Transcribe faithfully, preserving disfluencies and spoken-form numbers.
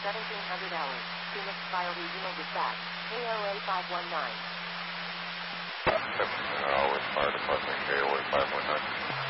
seventeen hundred hours. Phoenix Fire Regional Dispatch. K O A five one nine. seventeen hundred hours, Fire Department, K O A five one nine.